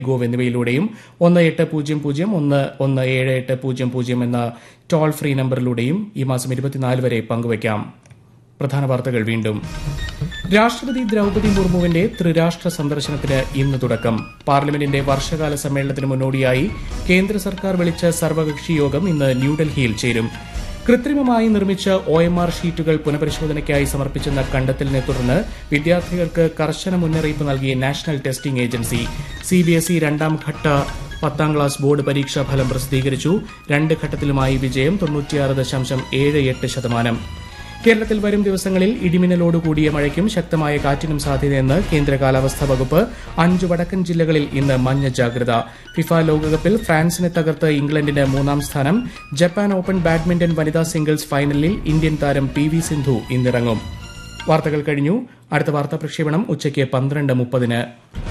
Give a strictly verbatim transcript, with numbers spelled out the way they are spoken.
Gov എന്നിവയിലൂടെയും ഒന്ന് എട്ട് പൂജ്യം പൂജ്യം ഒന്ന് ഒന്ന് ഏഴ് എട്ട് പൂജ്യം പൂജ്യം എന്ന ടോൾ ഫ്രീ നമ്പറിലൂടെയും ഈ മാസം ഇരുപത്തിനാല് വരെ പങ്കുവയ്ക്കാം. പ്രധാന വാർത്തകൾ വീണ്ടും. രാഷ്ട്രപതി ദ്രൌപദി മുർമുവിന്റെ ത്രിരാഷ്ട്ര സന്ദർശനത്തിന് ഇന്ന് തുടക്കം. പാർലമെന്റിന്റെ വർഷകാല സമ്മേളനത്തിന് മുന്നോടിയായി കേന്ദ്ര സർക്കാർ വിളിച്ച സർവകക്ഷി യോഗം ഇന്ന് ന്യൂഡൽഹിയിൽ ചേരും. കൃത്രിമമായി നിർമ്മിച്ച ഒ എം ആർ ഷീറ്റുകൾ പുനഃപരിശോധനയ്ക്കായി സമർപ്പിച്ചെന്ന കണ്ടെത്തലിനെ തുടർന്ന് വിദ്യാർത്ഥികൾക്ക് കർശന മുന്നറിയിപ്പ് നൽകിയ നാഷണൽ ടെസ്റ്റിംഗ് ഏജൻസി. സിബിഎസ്ഇ രണ്ടാം ഘട്ട പത്താം ക്ലാസ് ബോർഡ് പരീക്ഷാ ഫലം പ്രസിദ്ധീകരിച്ചു. രണ്ട് ഘട്ടത്തിലുമായി വിജയം തൊണ്ണൂറ്റിയാറ് ദശാംശം ഏഴ് എട്ട് ശതമാനം. കേരളത്തിൽ വരും ദിവസങ്ങളിൽ ഇടിമിന്നലോടുകൂടിയ മഴയ്ക്കും ശക്തമായ കാറ്റിനും സാധ്യതയെന്ന് കേന്ദ്ര കാലാവസ്ഥാ വകുപ്പ്. അഞ്ചു വടക്കൻ ജില്ലകളിൽ ഇന്ന് മഞ്ഞ ജാഗ്രത. ഫിഫ ലോകകപ്പിൽ ഫ്രാൻസിനെ തകർത്ത് ഇംഗ്ലണ്ടിന് മൂന്നാം സ്ഥാനം. ജപ്പാൻ ഓപ്പൺ ബാഡ്മിന്റൺ വനിതാ സിംഗിൾസ് ഫൈനലിൽ ഇന്ത്യൻ താരം പി വി സിന്ധു ഇന്നിറങ്ങും. വാർത്തകൾ കഴിഞ്ഞു. അടുത്ത വാർത്താ പ്രക്ഷേപണം ഉച്ചയ്ക്ക് പന്ത്രണ്ട് മുപ്പതിന്.